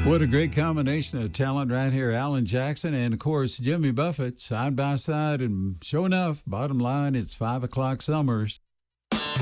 What a great combination of talent right here. Alan Jackson and, of course, Jimmy Buffett side by side. And sure enough, bottom line, it's 5 o'clock Summers.